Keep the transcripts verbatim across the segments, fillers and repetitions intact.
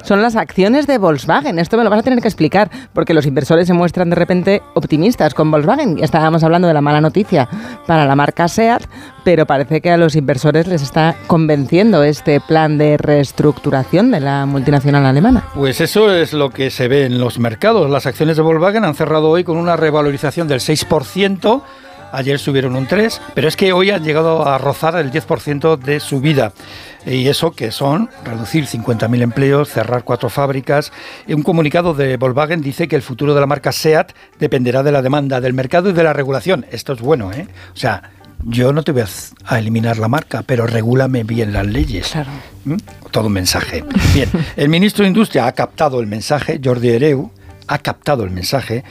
son las acciones de Volkswagen. Esto me lo vas a tener que explicar, porque los inversores se muestran de repente optimistas con Volkswagen. Ya estábamos hablando de la mala noticia para la marca SEAT, pero parece que a los inversores les está convenciendo este plan de reestructuración de la multinacional alemana. Pues eso es lo que se ve en los mercados. Las acciones de Volkswagen han cerrado hoy con una revalorización del seis por ciento. Ayer subieron un tres por ciento, pero es que hoy han llegado a rozar el diez por ciento de subida. Y eso que son reducir cincuenta mil empleos, cerrar cuatro fábricas. Un comunicado de Volkswagen dice que el futuro de la marca SEAT dependerá de la demanda del mercado y de la regulación. Esto es bueno, ¿eh? O sea, yo no te voy a eliminar la marca, pero regúlame bien las leyes. Claro. ¿Mm? Todo un mensaje. Bien, el ministro de Industria ha captado el mensaje, Jordi Hereu, ha captado el mensaje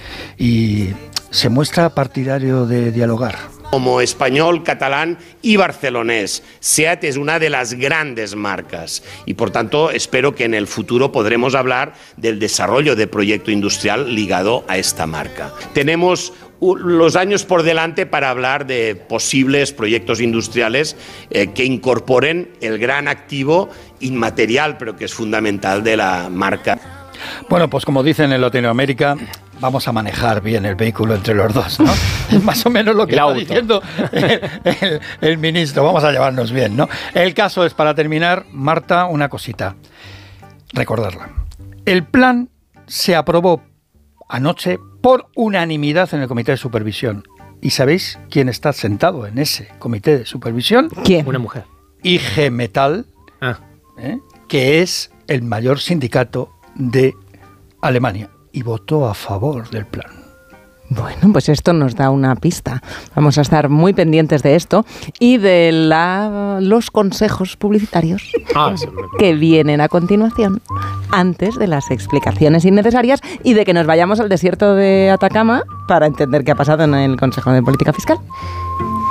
y se muestra partidario de dialogar. Como español, catalán y barcelonés, SEAT es una de las grandes marcas y por tanto espero que en el futuro podremos hablar del desarrollo de proyecto industrial ligado a esta marca. Tenemos los años por delante para hablar de posibles proyectos industriales eh, que incorporen el gran activo inmaterial, pero que es fundamental de la marca. Bueno, pues como dicen en Latinoamérica, vamos a manejar bien el vehículo entre los dos, ¿no? Es más o menos lo que está diciendo el, el, el ministro. Vamos a llevarnos bien, ¿no? El caso es, para terminar, Marta, una cosita. Recordarla. El plan se aprobó anoche por unanimidad en el Comité de Supervisión. ¿Y sabéis quién está sentado en ese Comité de Supervisión? ¿Quién? Una mujer. I G Metall, Ah. ¿eh? que es el mayor sindicato de Alemania, y votó a favor del plan. Bueno, pues esto nos da una pista. Vamos a estar muy pendientes de esto y de la, los consejos publicitarios Ah, sí. que vienen a continuación, antes de las explicaciones innecesarias y de que nos vayamos al desierto de Atacama para entender qué ha pasado en el Consejo de Política Fiscal.